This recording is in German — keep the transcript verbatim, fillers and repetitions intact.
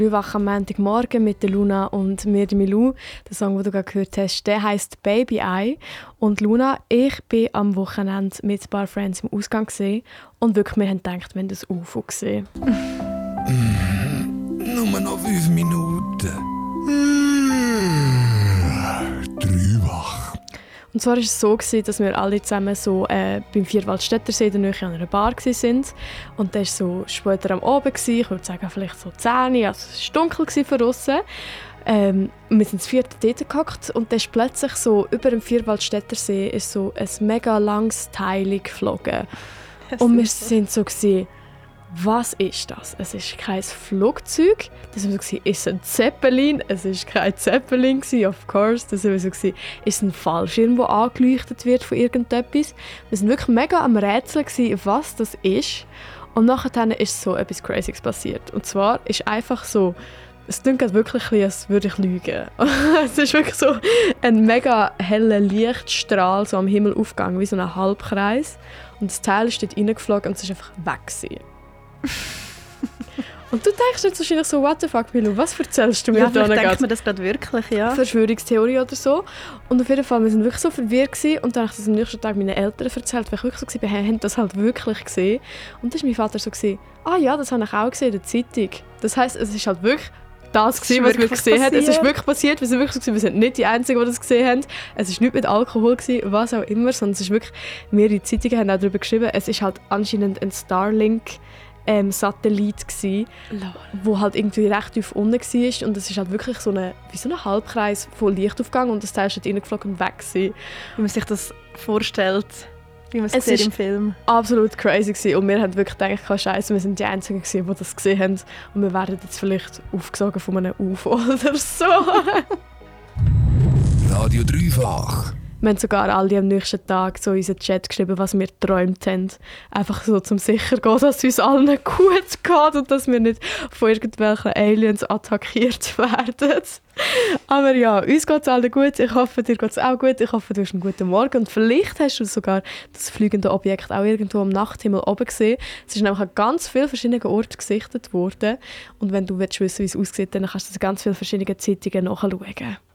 Wir wachen am Montagmorgen mit der Luna und mir, Milou. Der Song, den du gerade gehört hast, der heisst «Baby Eye». Und Luna, ich bin am Wochenende mit ein paar Friends im Ausgang gesehen und wirklich, wir haben gedacht, wir haben das U F O gesehen. Mm, nur noch fünf Minuten. Mm, drei wach. Und zwar war es so, dass wir alle zusammen so, äh, beim Vierwaldstättersee in der Nähe an einer Bar waren. Und das war so später am Abend, ich würde sagen vielleicht so zehn Uhr, also es war dunkel von draussen. Ähm, wir sind das vierte dort gehockt und dann ist plötzlich so über dem Vierwaldstättersee ist so ein mega langes Teil geflogen. Und wir sind so gewesen, was ist das? Es ist kein Flugzeug. Das war so, ist ein Zeppelin. Es war kein Zeppelin, of course. Das war so, ist es ein Fallschirm, der angeleuchtet wird von irgendetwas. Wir waren wirklich mega am Rätseln, was das ist. Und nachher ist so etwas Crazyes passiert. Und zwar ist einfach so, es klingt wirklich, als würde ich lügen. Es ist wirklich so ein mega heller Lichtstrahl so am Himmel aufgegangen, wie so ein Halbkreis. Und das Teil ist dort reingeflogen und es ist einfach weg gewesen. Und du denkst jetzt wahrscheinlich so, what the fuck, Milou, was erzählst du mir ja, da noch? Ja, denkt man das gerade wirklich, ja. Verschwörungstheorie oder so. Und auf jeden Fall, wir sind wirklich so verwirrt gewesen. Und dann habe ich das am nächsten Tag meinen Eltern erzählt, weil ich wirklich so war, wir haben das halt wirklich gesehen. Und dann war mein Vater so, gewesen, ah ja, das habe ich auch gesehen in der Zeitung. Das heisst, es ist halt wirklich das, gewesen, was wir gesehen haben. Es ist wirklich passiert, wir sind wirklich so, wir sind nicht die Einzigen, die das gesehen haben. Es war nicht mit Alkohol, gewesen, was auch immer, sondern es ist wirklich, mehrere Zeitungen haben auch darüber geschrieben, es ist halt anscheinend ein Starlink Ähm, Satellit gsi, wo halt irgendwie recht tief unten war und es ist halt wirklich so eine, wie so ein Halbkreis von Lichtaufgang und das Teil ist halt reingeflogen und weg gsi. Wie man sich das vorstellt, wie man es sieht im Film. Absolut crazy gsi und wir haben wirklich gedacht, oh Scheiße, wir sind die Einzigen gsi, die das gesehen haben und wir werden jetzt vielleicht aufgesogen von einem U F O oder so. Radio dreifach. Wir haben sogar alle am nächsten Tag so in unseren Chat geschrieben, was wir geträumt haben. Einfach so, um sicher zu gehen, dass es uns allen gut geht und dass wir nicht von irgendwelchen Aliens attackiert werden. Aber ja, uns geht es allen gut. Ich hoffe, dir geht es auch gut. Ich hoffe, du hast einen guten Morgen. Und vielleicht hast du sogar das fliegende Objekt auch irgendwo am Nachthimmel oben gesehen. Es ist nämlich an ganz vielen verschiedenen Orten gesichtet worden. Und wenn du wissen willst, wie es aussieht, dann kannst du das an ganz vielen verschiedenen Zeitungen nachschauen.